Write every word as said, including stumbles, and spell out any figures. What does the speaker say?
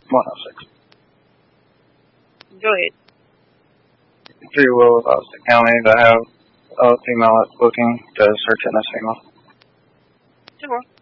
one oh six. Go ahead. Three Will of Austin County to have a female that's looking to search in this female. Two more.